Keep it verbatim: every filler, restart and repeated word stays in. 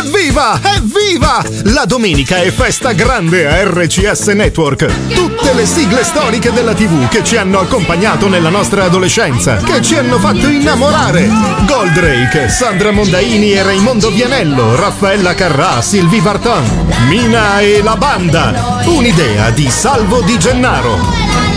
Evviva! Evviva! La domenica è festa grande a R C S Network. Tutte le sigle storiche della tivù che ci hanno accompagnato nella nostra adolescenza, che ci hanno fatto innamorare. Goldrake, Sandra Mondaini e Raimondo Vianello, Raffaella Carrà, Sylvie Vartan, Mina e la banda. Un'idea di Salvo Di Gennaro.